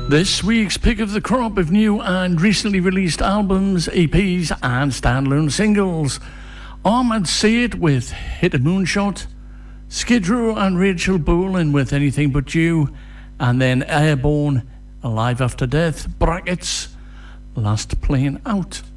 This week's pick of the crop of new and recently released albums, EPs and standalone singles. Ahmad Sayed with Hit a Moonshot, Skid Row and Rachel Bolan with Anything But You, and then Airborne, Alive After Death, brackets, Last Plane Out.